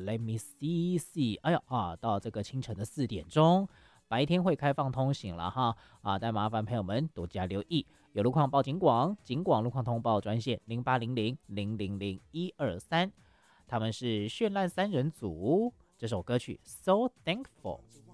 Let me see， 哎呀到这个清晨的4点钟，白天会开放通行了哈但麻烦朋友们多加留意，有路况报警广路况通报专线0800000123，他们是绚烂3人组，这首歌曲 So Thankful。